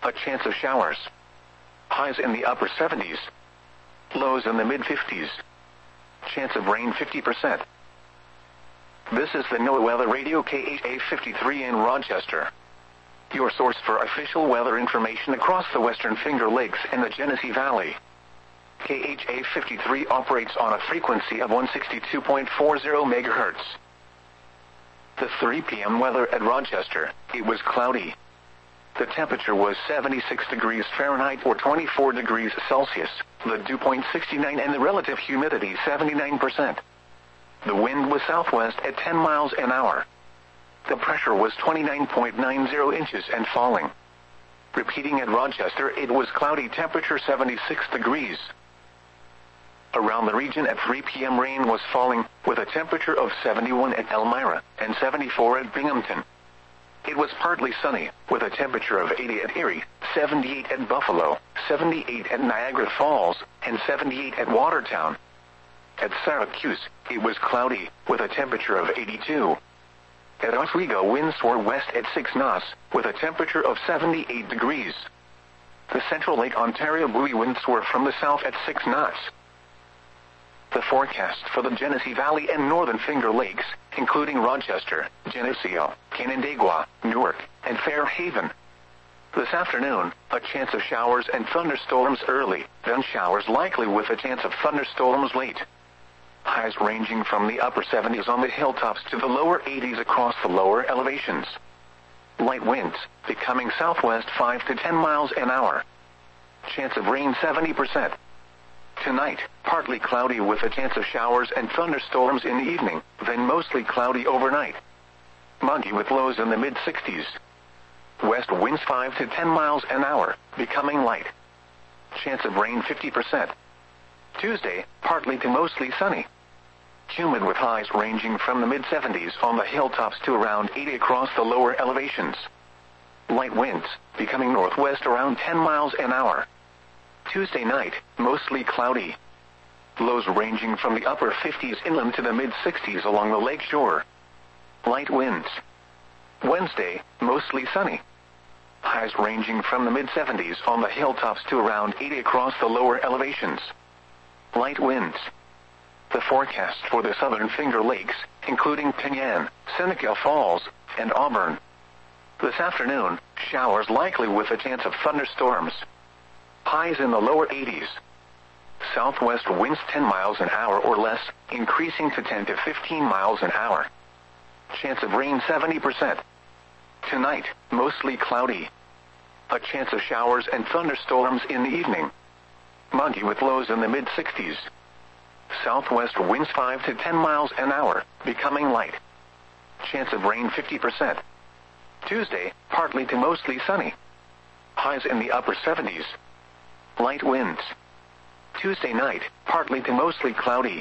a chance of showers. Highs in the upper 70s. Lows in the mid-50s. Chance of rain 50%. This is the NOAA Weather Radio KHA 53 in Rochester. Your source for official weather information across the Western Finger Lakes and the Genesee Valley. KHA 53 operates on a frequency of 162.40 MHz. The 3 p.m. weather at Rochester, it was cloudy. The temperature was 76 degrees Fahrenheit or 24 degrees Celsius, the dew point 69 and the relative humidity 79%. The wind was southwest at 10 miles an hour. The pressure was 29.90 inches and falling. Repeating at Rochester, it was cloudy, temperature 76 degrees. Around the region at 3 p.m. rain was falling, with a temperature of 71 at Elmira and 74 at Binghamton. It was partly sunny, with a temperature of 80 at Erie, 78 at Buffalo, 78 at Niagara Falls, and 78 at Watertown. At Syracuse, it was cloudy, with a temperature of 82. At Oswego, winds were west at 6 knots, with a temperature of 78 degrees. The Central Lake Ontario buoy winds were from the south at 6 knots. The forecast for the Genesee Valley and Northern Finger Lakes, including Rochester, Geneseo, Canandaigua, Newark, and Fairhaven. This afternoon, a chance of showers and thunderstorms early, then showers likely with a chance of thunderstorms late. Highs ranging from the upper 70s on the hilltops to the lower 80s across the lower elevations. Light winds, becoming southwest 5 to 10 miles an hour. Chance of rain 70%. Tonight, partly cloudy with a chance of showers and thunderstorms in the evening, then mostly cloudy overnight. Muggy with lows in the mid-60s. West winds 5 to 10 miles an hour, becoming light. Chance of rain 50%. Tuesday, partly to mostly sunny. Humid with highs ranging from the mid-70s on the hilltops to around 80 across the lower elevations. Light winds, becoming northwest around 10 miles an hour. Tuesday night, mostly cloudy. Lows ranging from the upper 50s inland to the mid-60s along the lake shore. Light winds. Wednesday, mostly sunny. Highs ranging from the mid-70s on the hilltops to around 80 across the lower elevations. Light winds. The forecast for the Southern Finger Lakes, including Penyan, Seneca Falls, and Auburn. This afternoon, showers likely with a chance of thunderstorms. Highs in the lower 80s. Southwest winds 10 miles an hour or less, increasing to 10 to 15 miles an hour. Chance of rain 70%. Tonight, mostly cloudy. A chance of showers and thunderstorms in the evening. Muggy with lows in the mid-60s. Southwest winds 5 to 10 miles an hour, becoming light. Chance of rain 50%. Tuesday, partly to mostly sunny. Highs in the upper 70s. Light winds. Tuesday night, partly to mostly cloudy.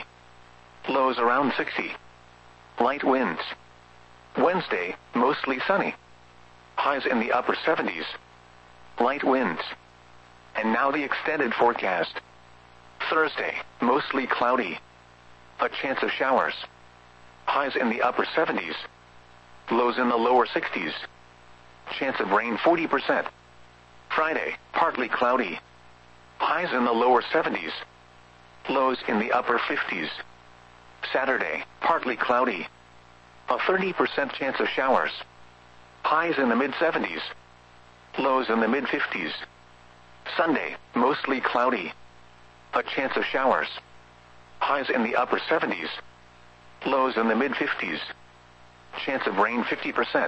Lows around 60. Light winds. Wednesday, mostly sunny. Highs in the upper 70s. Light winds. And now the extended forecast. Thursday, mostly cloudy. A chance of showers. Highs in the upper 70s. Lows in the lower 60s. Chance of rain 40%. Friday, partly cloudy. Highs in the lower 70s. Lows in the upper 50s. Saturday, partly cloudy. A 30% chance of showers. Highs in the mid-70s. Lows in the mid-50s. Sunday, mostly cloudy. A chance of showers. Highs in the upper 70s. Lows in the mid-50s. Chance of rain 50%.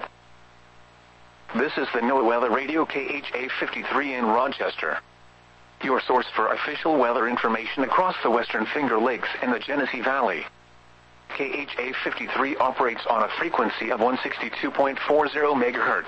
This is the NOAA Weather Radio KHA 53 in Rochester. Your source for official weather information across the Western Finger Lakes and the Genesee Valley. KHA 53 operates on a frequency of 162.40 MHz.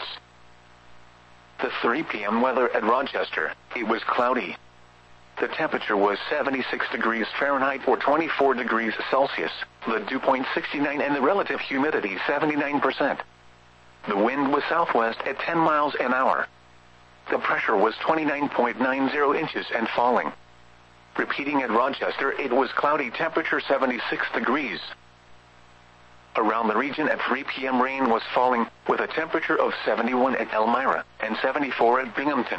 The 3 p.m. weather at Rochester, it was cloudy. The temperature was 76 degrees Fahrenheit or 24 degrees Celsius, the dew point 69 and the relative humidity 79%. The wind was southwest at 10 miles an hour. The pressure was 29.90 inches and falling. Repeating at Rochester, it was cloudy, temperature 76 degrees. Around the region at 3 p.m. rain was falling, with a temperature of 71 at Elmira and 74 at Binghamton.